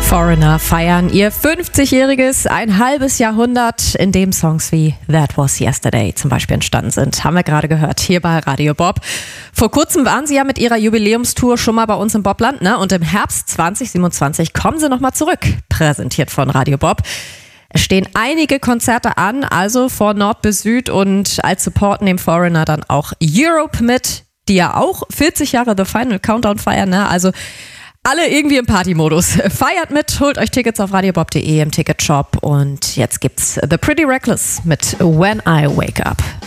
Foreigner feiern ihr 50-jähriges, ein halbes Jahrhundert, in dem Songs wie That Was Yesterday zum Beispiel entstanden sind. Haben wir gerade gehört, hier bei Radio Bob. Vor kurzem waren sie ja mit ihrer Jubiläumstour schon mal bei uns im Bobland, ne? Und im Herbst 2027 kommen sie nochmal zurück, präsentiert von Radio Bob. Es stehen einige Konzerte an, also von Nord bis Süd, und als Support nehmen Foreigner dann auch Europe mit, die ja auch 40 Jahre The Final Countdown feiern, ne? Also alle irgendwie im Partymodus. Feiert mit, holt euch Tickets auf radiobob.de im Ticketshop, und jetzt gibt's The Pretty Reckless mit When I Wake Up.